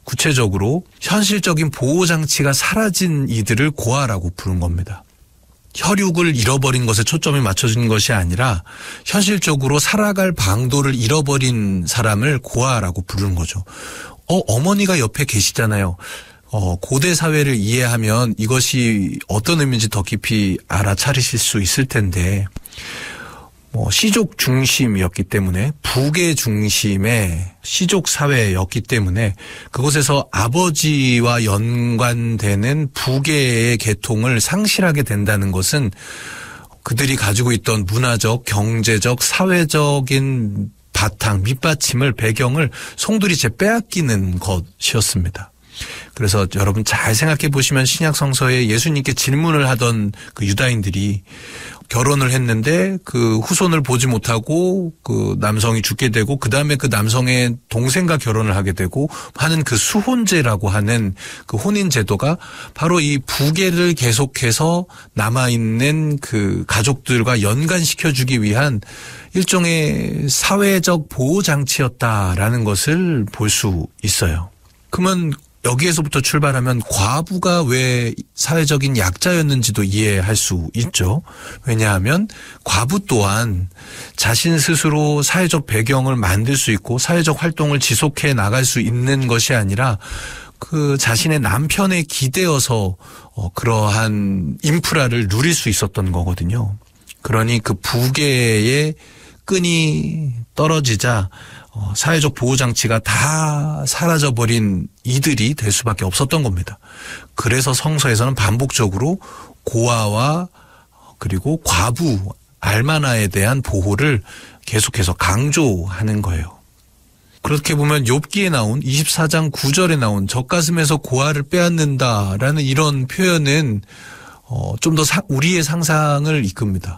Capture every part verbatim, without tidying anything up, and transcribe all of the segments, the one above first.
구체적으로 현실적인 보호장치가 사라진 이들을 고아라고 부른 겁니다. 혈육을 잃어버린 것에 초점이 맞춰진 것이 아니라 현실적으로 살아갈 방도를 잃어버린 사람을 고아라고 부르는 거죠. 어, 어머니가 옆에 계시잖아요. 어, 고대 사회를 이해하면 이것이 어떤 의미인지 더 깊이 알아차리실 수 있을 텐데, 뭐 시족 중심이었기 때문에, 부계 중심의 시족 사회였기 때문에 그곳에서 아버지와 연관되는 부계의 계통을 상실하게 된다는 것은 그들이 가지고 있던 문화적, 경제적, 사회적인 바탕, 밑받침을, 배경을 송두리째 빼앗기는 것이었습니다. 그래서 여러분 잘 생각해 보시면 신약 성서에 예수님께 질문을 하던 그 유다인들이 결혼을 했는데 그 후손을 보지 못하고 그 남성이 죽게 되고 그다음에 그 남성의 동생과 결혼을 하게 되고 하는 그 수혼제라고 하는 그 혼인 제도가 바로 이 부계를 계속해서 남아있는 그 가족들과 연관시켜 주기 위한 일종의 사회적 보호장치였다라는 것을 볼 수 있어요. 그러면 여기에서부터 출발하면 과부가 왜 사회적인 약자였는지도 이해할 수 있죠. 왜냐하면 과부 또한 자신 스스로 사회적 배경을 만들 수 있고 사회적 활동을 지속해 나갈 수 있는 것이 아니라 그 자신의 남편에 기대어서 어 그러한 인프라를 누릴 수 있었던 거거든요. 그러니 그 부계의 끈이 떨어지자 어, 사회적 보호장치가 다 사라져버린 이들이 될 수밖에 없었던 겁니다. 그래서 성서에서는 반복적으로 고아와 그리고 과부, 알마나에 대한 보호를 계속해서 강조하는 거예요. 그렇게 보면 욥기에 나온 이십사 장 구 절에 나온 젖가슴에서 고아를 빼앗는다라는 이런 표현은 어, 좀 더 우리의 상상을 이끕니다.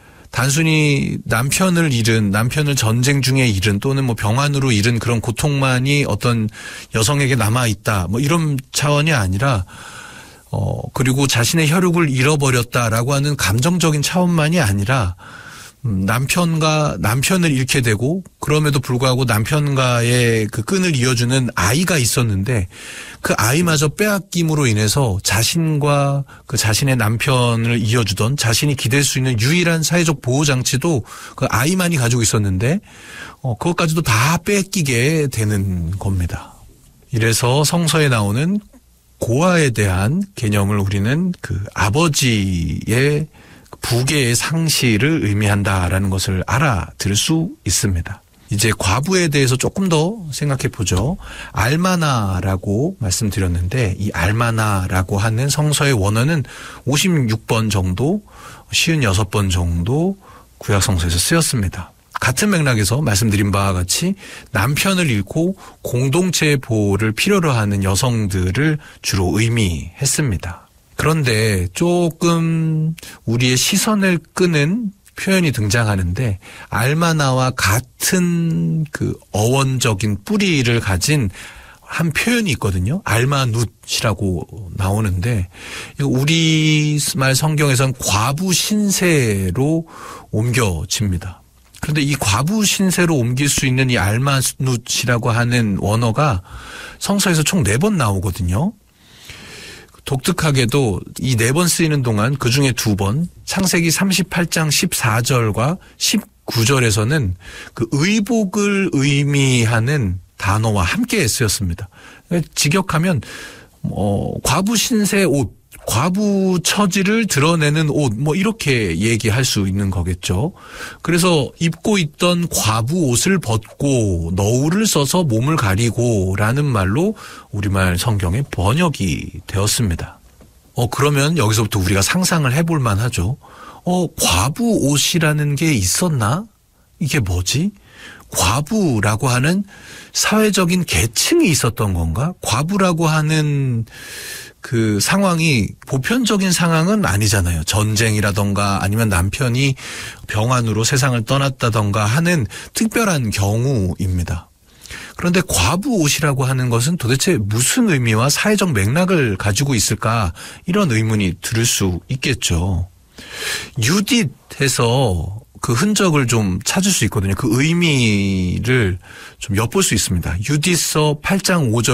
단순히 남편을 잃은, 남편을 전쟁 중에 잃은 또는 뭐 병환으로 잃은 그런 고통만이 어떤 여성에게 남아있다 뭐 이런 차원이 아니라 어 그리고 자신의 혈육을 잃어버렸다라고 하는 감정적인 차원만이 아니라 음, 남편과 남편을 잃게 되고 그럼에도 불구하고 남편과의 그 끈을 이어주는 아이가 있었는데 그 아이마저 빼앗김으로 인해서 자신과 그 자신의 남편을 이어주던 자신이 기댈 수 있는 유일한 사회적 보호장치도 그 아이만이 가지고 있었는데 어, 그것까지도 다 뺏기게 되는 겁니다. 이래서 성서에 나오는 고아에 대한 개념을 우리는 그 아버지의 부계의 상실을 의미한다라는 것을 알아들 수 있습니다. 이제 과부에 대해서 조금 더 생각해 보죠. 알마나라고 말씀드렸는데 이 알마나라고 하는 성서의 원어는 오십육 번 정도, 오십육 번 정도 구약 성서에서 쓰였습니다. 같은 맥락에서 말씀드린 바와 같이 남편을 잃고 공동체의 보호를 필요로 하는 여성들을 주로 의미했습니다. 그런데 조금 우리의 시선을 끄는 표현이 등장하는데 알마나와 같은 그 어원적인 뿌리를 가진 한 표현이 있거든요. 알마눕이라고 나오는데 우리말 성경에서는 과부 신세로 옮겨집니다. 그런데 이 과부 신세로 옮길 수 있는 이 알마눕이라고 하는 원어가 성서에서 총 네 번 나오거든요. 독특하게도 이 네 번 쓰이는 동안 그중에 두 번 창세기 삼십팔 장 십사 절과 십구 절에서는 그 의복을 의미하는 단어와 함께 쓰였습니다. 직역하면 어, 과부 신세 옷, 과부 처지를 드러내는 옷 뭐 이렇게 얘기할 수 있는 거겠죠. 그래서 입고 있던 과부 옷을 벗고 너울을 써서 몸을 가리고 라는 말로 우리말 성경에 번역이 되었습니다. 어 그러면 여기서부터 우리가 상상을 해볼 만하죠. 어 과부 옷이라는 게 있었나? 이게 뭐지? 과부라고 하는 사회적인 계층이 있었던 건가? 과부라고 하는 그 상황이 보편적인 상황은 아니잖아요. 전쟁이라던가 아니면 남편이 병환으로 세상을 떠났다던가 하는 특별한 경우입니다. 그런데 과부 옷이라고 하는 것은 도대체 무슨 의미와 사회적 맥락을 가지고 있을까? 이런 의문이 들을 수 있겠죠. 유딧에서 그 흔적을 좀 찾을 수 있거든요. 그 의미를 좀 엿볼 수 있습니다. 유디서 팔 장 오 절